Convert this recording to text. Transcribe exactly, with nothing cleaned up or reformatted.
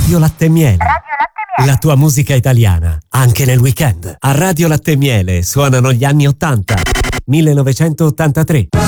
Radio Latte e Miele. Radio Latte e Miele. La tua musica italiana, anche nel weekend. A Radio Latte e Miele suonano gli anni ottanta. millenovecentottantatré.